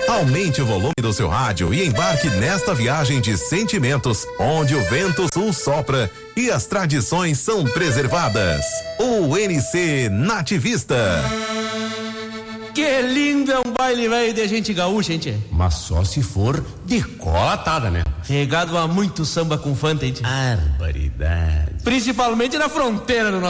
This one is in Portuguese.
Aumente o volume do seu rádio e embarque nesta viagem de sentimentos, onde o vento sul sopra e as tradições são preservadas. UNC Nativista. Que lindo é um baile velho de gente gaúcha, gente. Mas só se for de cola atada, né? Regado a muito samba com fanta, gente. Barbaridade. Principalmente na fronteira do nosso